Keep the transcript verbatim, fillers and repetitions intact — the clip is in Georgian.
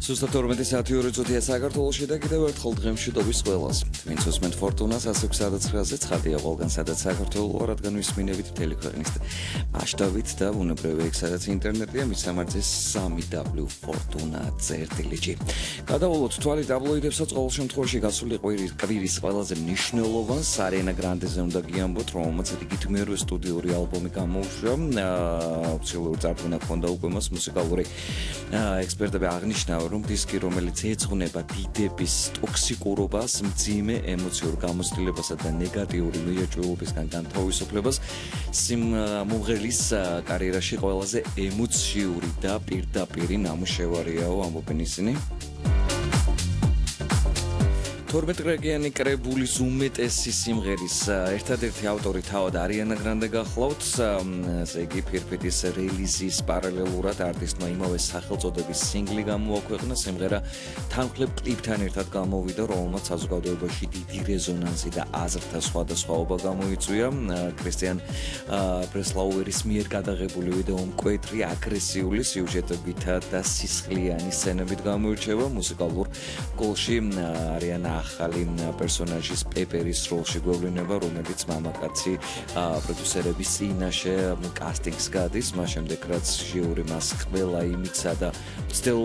Zustāt tormenti saati ორი წუთია საქართველოში და კიდევ ერთხელ დღემშვიდობის ყველას. Ვინც უსმენთ ფორტუნას ასე ოცდაათზე ცხადია ყველგან, სადაც საქართველო რადგან ვისმინებით მთელი ქვეყნის მასშტაბით და ბუნებრივი იქ, სადაც ინტერნეტია, მის სამართლის სამი დაბლიუ ფორტუნა წერტილიჯი. გადავულოთ თვალი ტაბლოიდებსაც ყოველ შემთხვევაში გასული კვირის ყველაზე მნიშვნელოვანს Ariana Grande-ზე უნდა გიამბოთ, რომელმაც რიგით მერვე სტუდიური ალბომი გამოუშვა. ოფიციალური წარდგენა ჰქონდა უკვე მას მუსიკალური ექსპერტები აღნიშნავენ, რომ დისკი, რომელიც ეძღვნება დიდების ტოქსიკურობას, მძიმე ემოციურ გამოცდილებასა და ნეგატიური მიღწევებისგან განთავისუფლებას, სიმღერის კარიერაში ყველაზე ემოციური და პირდაპირი ნამუშევარიაო, ამბობენ ისინი. თორმეტ-რეგიანი კრებულის უმეტესი სიმღერის ერთადერთი ავტორი თავად Ariana Grande გახლავთ, ესე იგი ფირფიტის რელიზის პარალელურად არტისტმა იმავე სახელწოდების სინგლი გამოაქვეყნა, სიმღერა თანმხლებ კლიპთან ერთად გამოვიდა, რომელმაც საზოგადოებაში დიდი რეზონანსი და აზრთა სხვადასხვაობა გამოიწვია. კრისტიან პრესლაუერის მიერ გადაღებული ვიდეო მკვეთრი, აგრესიული სიუჟეტებით და სისხლიანი სცენებით გამოირჩევა. მუსიკალურ კლიპში Ariana ახალი პერსონაჟის პეპერის როლში გვევლინება, რომელიც მამაკაცი პროდიუსერების წინაშე კასტინგს გადის, მას შემდეგ რაც ჟიური მას ყველა იმიცა და